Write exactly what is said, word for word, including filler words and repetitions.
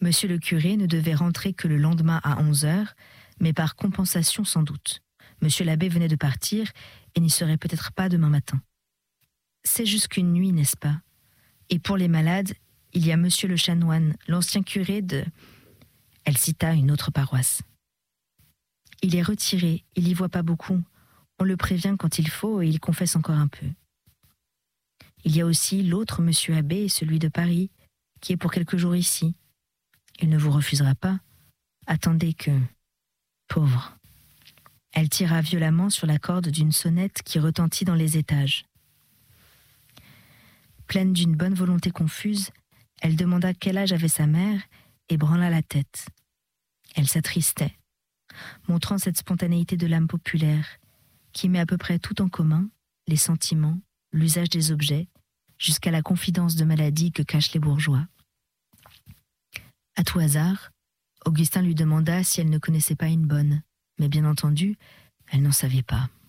Monsieur le curé ne devait rentrer que le lendemain à onze heures, mais par compensation sans doute. Monsieur l'abbé venait de partir et n'y serait peut-être pas demain matin. C'est jusqu'une nuit, n'est-ce pas? Et pour les malades, il y a monsieur le chanoine, l'ancien curé de... Elle cita une autre paroisse. Il est retiré, il y voit pas beaucoup. On le prévient quand il faut et il confesse encore un peu. Il y a aussi l'autre monsieur abbé, celui de Paris, qui est pour quelques jours ici. Il ne vous refusera pas. Attendez que... Pauvre. Elle tira violemment sur la corde d'une sonnette qui retentit dans les étages. Pleine d'une bonne volonté confuse, elle demanda quel âge avait sa mère et branla la tête. Elle s'attristait, montrant cette spontanéité de l'âme populaire qui met à peu près tout en commun, les sentiments, l'usage des objets, jusqu'à la confidence de maladie que cachent les bourgeois. À tout hasard, Augustin lui demanda si elle ne connaissait pas une bonne, mais bien entendu, elle n'en savait pas.